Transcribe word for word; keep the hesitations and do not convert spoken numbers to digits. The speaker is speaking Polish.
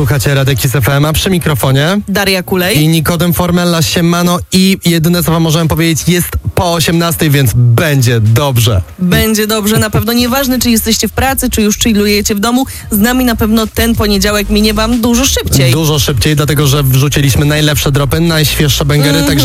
Słuchacie Radia Kiss F M, a przy mikrofonie Daria Kulej i Nikodem Formella, siemano, i jedyne co wam możemy powiedzieć, jest po osiemnastej, więc będzie dobrze. Będzie dobrze, na pewno nieważne, czy jesteście w pracy, czy już chillujecie w domu, z nami na pewno ten poniedziałek minie wam dużo szybciej. Dużo szybciej, dlatego że wrzuciliśmy najlepsze dropy, najświeższe bęgery, Mm-hmm. także